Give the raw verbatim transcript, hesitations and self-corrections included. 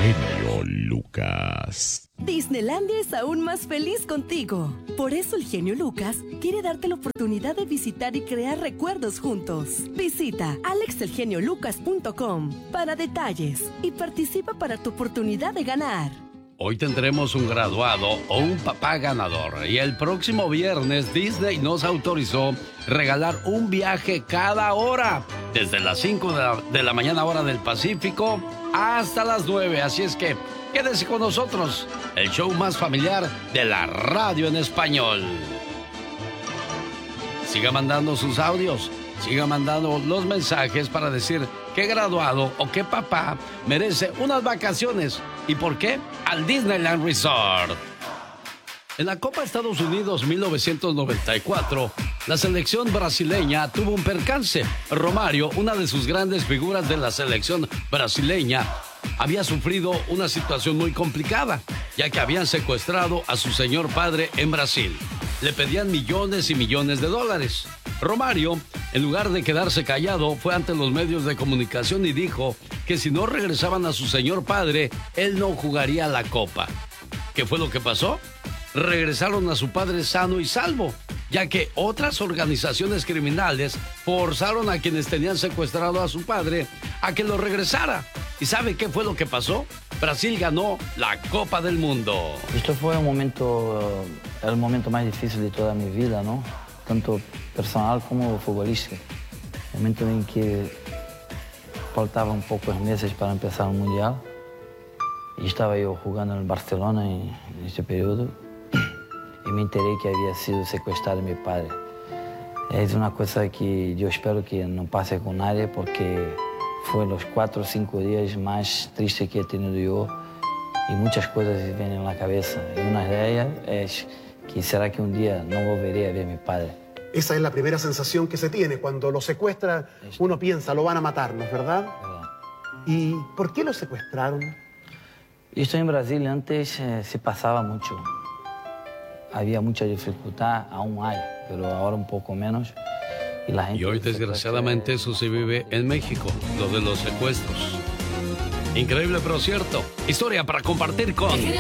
genio Lucas. Disneylandia es aún más feliz contigo. Por eso el genio Lucas quiere darte la oportunidad de visitar y crear recuerdos juntos. Visita alex el genio lucas punto com para detalles y participa para tu oportunidad de ganar. Hoy tendremos un graduado o un papá ganador y el próximo viernes Disney nos autorizó regalar un viaje cada hora, desde las cinco de la, de la mañana hora del Pacífico hasta las nueve, así es que quédese con nosotros, el show más familiar de la radio en español. Siga mandando sus audios, siga mandando los mensajes para decir qué graduado o qué papá merece unas vacaciones. ¿Y por qué? Al Disneyland Resort. En la Copa Estados Unidos mil novecientos noventa y cuatro, la selección brasileña tuvo un percance. Romario, una de sus grandes figuras de la selección brasileña, había sufrido una situación muy complicada, ya que habían secuestrado a su señor padre en Brasil. Le pedían millones y millones de dólares. Romario, en lugar de quedarse callado, fue ante los medios de comunicación y dijo que si no regresaban a su señor padre, él no jugaría la Copa. ¿Qué fue lo que pasó? Regresaron a su padre sano y salvo, ya que otras organizaciones criminales forzaron a quienes tenían secuestrado a su padre a que lo regresara. ¿Y sabe qué fue lo que pasó? Brasil ganó la Copa del Mundo. Esto fue un momento, el momento más difícil de toda mi vida, ¿no? Tanto personal como futbolístico. El momento en que faltaban pocos meses para empezar el Mundial. Y estaba yo jugando en el Barcelona en, en ese periodo. Y me enteré que había sido secuestrado mi padre. Es una cosa que yo espero que no pase con nadie porque fue los cuatro o cinco días más tristes que he tenido yo y muchas cosas me vienen en la cabeza. Y una de ellas es que será que un día no volveré a ver a mi padre. Esa es la primera sensación que se tiene. Cuando lo secuestra, uno piensa, lo van a matar, ¿no es verdad? ¿Verdad? ¿Y por qué lo secuestraron? Esto en Brasil antes eh, se pasaba mucho. Había mucha dificultad, aún hay, pero ahora un poco menos. Y, la gente y hoy, desgraciadamente, eso se vive en México, lo de los secuestros. Increíble, pero cierto. Historia para compartir con...